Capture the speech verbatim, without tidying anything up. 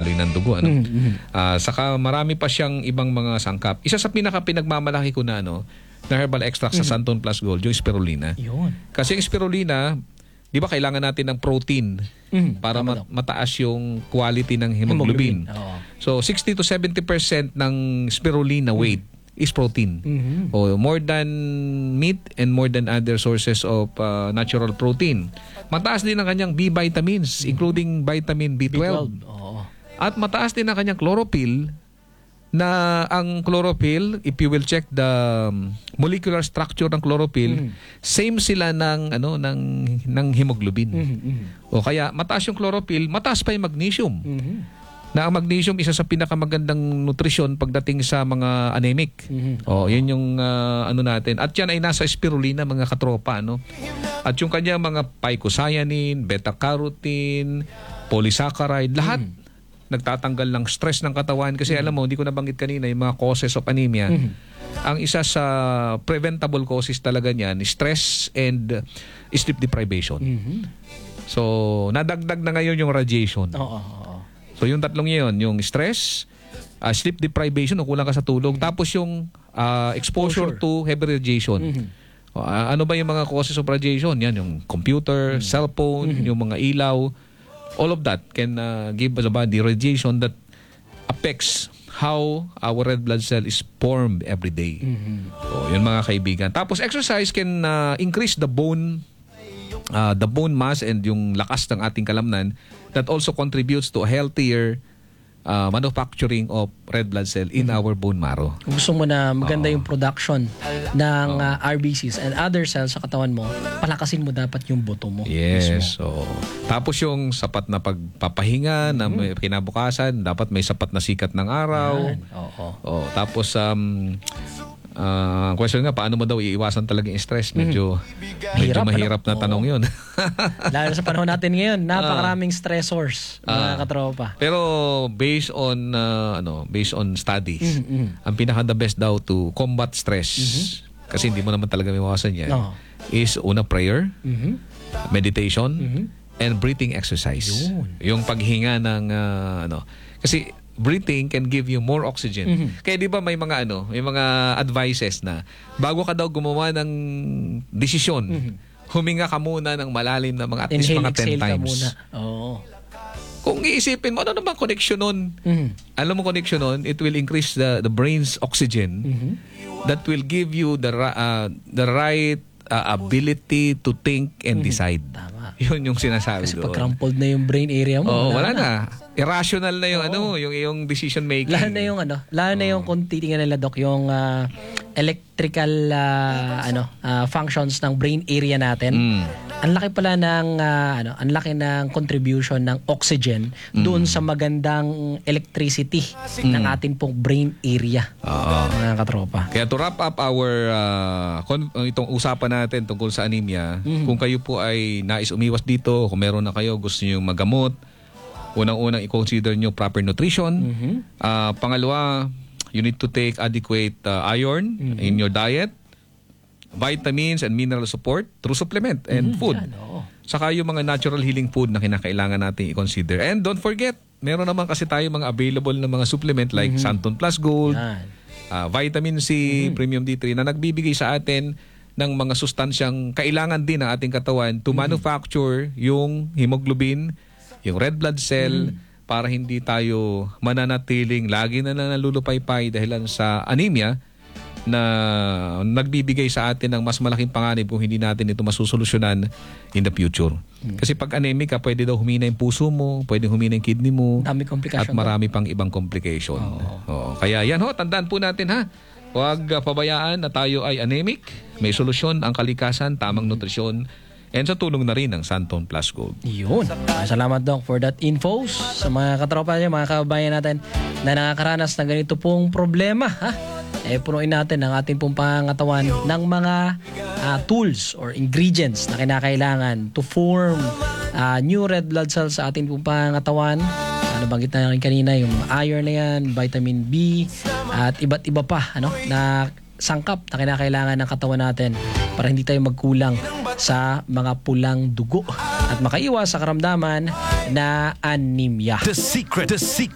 daloy ng dugo. Ano? Mm-hmm. Uh, saka marami pa siyang ibang mga sangkap. Isa sa pinaka pinagmamalaki ko na ano, na herbal extract Mm-hmm. sa Santon Plus Gold, yung spirulina. Yun. Kasi yung spirulina, di ba kailangan natin ng protein Mm-hmm. para Tama mat- mataas yung quality ng hemoglobin. Oo. So sixty to seventy percent ng spirulina weight is protein. Mm-hmm. O more than meat and more than other sources of uh, natural protein. Mataas din ang kanyang B vitamins, including vitamin B twelve. B twelve. Oo. At mataas din ang kanyang chlorophyll, na ang chlorophyll, if you will check the um, molecular structure ng chlorophyll, Mm. same sila ng ano ng ng hemoglobin. Mm-hmm. O kaya mataas yung chlorophyll, mataas pa yung magnesium. Mm-hmm. Na ang magnesium isa sa pinakamagandang nutrisyon pagdating sa mga anemic. Mm-hmm. Oh, 'yun yung uh, ano natin. At yan ay nasa spirulina mga katropa, no. At yung kanya mga phycocyanin, beta-carotene, polysaccharide, lahat Mm. nagtatanggal ng stress ng katawan kasi mm-hmm. alam mo, hindi ko nabanggit kanina yung mga causes of anemia. Mm-hmm. Ang isa sa preventable causes talaga niyan, stress and uh, sleep deprivation. Mm-hmm. So, nadagdag na ngayon yung radiation. Oo. Oo. So, yung tatlong yun, yung stress, uh, sleep deprivation, o kulang ka sa tulog, tapos yung uh, exposure, Exposure. to heavy radiation. Mm-hmm. Uh, ano ba yung mga causes of radiation? Yan, yung computer, mm-hmm. cellphone, mm-hmm. yung mga ilaw. All of that can uh, give us a body radiation that affects how our red blood cell is formed every day. Mm-hmm. So, yun mga kaibigan. Tapos exercise can uh, increase the bone uh, the bone mass and yung lakas ng ating kalamnan that also contributes to a healthier uh, manufacturing of red blood cell in our bone marrow. Kung gusto mo na maganda yung production ng uh, R B Cs and other cells sa katawan mo, palakasin mo dapat yung buto mo. Yes. Mismo. So, tapos yung sapat na pagpapahinga na may kinabukasan, dapat may sapat na sikat ng araw. Yan. Oo. Oh, tapos um uh, question nga, paano mo daw iiwasan talaga yung stress? Medyo medyo Mahirap, mahirap ano? na tanong 'yun. Lalo sa panahon natin ngayon, napakaraming stressors, mga Ah. katropa. Pero based on uh, ano, based on studies, Mm-hmm. ang pinaka the best daw to combat stress, kasi hindi mo naman talaga maiwasan 'yan, No. is una prayer, Mm-hmm. meditation, Mhm. and breathing exercise. Yun. Yung paghinga ng uh, ano, kasi breathing can give you more oxygen. Mhm. Kaya 'di ba may mga ano, may mga advices na bago ka daw gumawa ng desisyon, Mhm. huminga ka muna ng malalim na mga at least Inhale, mga ten exhale ka times. muna. Oo. Kung iisipin mo, ano naman connection nun? Mhm. Alam mo connection nun, it will increase the the brain's oxygen Mhm. that will give you the ra- uh, the right uh, ability to think and decide. Tama. Yun yung sinasabi Kasi doon. pag crumpled na yung brain area mo, Oo, wala na. Irrational na yung Oo. ano, yung yung decision making. Lalo na yung ano, lalo na yung kung titingnan nila doc, yung ah, electrical ah, ano ah, functions ng brain area natin. Mm. Ang laki pala ng ah, ano, ang laki ng contribution ng oxygen doon sa magandang electricity ng ating pong brain area. Oo. Mga katropa. Kaya to wrap up our uh, kon- itong usapan natin tungkol sa anemia, Mhm. kung kayo po ay nais umiwas dito, kung meron na kayo gusto niyo magamot, unang-unang i-consider niyo proper nutrition. Mhm. Ah, pangalawa, you need to take adequate uh, iron Mhm. in your diet, vitamins and mineral support through supplement and food. Yan, oo. Saka yung mga natural healing food na kinakailangan natin i-consider. And don't forget, meron naman kasi tayo mga available na mga supplement like Santon Plus Gold, Yan. ah, vitamin C, Premium D three na nagbibigay sa atin ng mga sustansyang kailangan din ng ating katawan to manufacture yung hemoglobin, yung red blood cell, para hindi tayo mananatiling lagi na nalulupaypay dahilan sa anemia na nagbibigay sa atin ng mas malaking panganib kung hindi natin ito masusolusyonan in the future. Kasi pag anemic ka, pwede daw humina yung puso mo, pwede humina yung kidney mo, Dami at komplikasyon. marami pang ibang complication. Oo. Kaya yan ho, tandaan po natin ha. Huwag uh, pabayaan na tayo ay anemic. May solusyon ang kalikasan, tamang nutrisyon, and sa tulong na rin ng Santon Plus Gold. Yun. Salamat Doc for that infos sa mga katropa niyo, mga kababayan natin na nakakaranas ng ganito pong problema. Ha? Eh, punuin natin ang ating pong pangangatawan ng mga ah, tools or ingredients na kinakailangan to form ah, new red blood cells sa ating pong pangangatawan. Ano banggit na rin kanina, yung iron na yan, vitamin B, at iba't iba pa ano, na sangkap na kinakailangan ng katawan natin para hindi tayo magkulang sa mga pulang dugo at makaiwas sa karamdaman na anemia. The secret, the secret.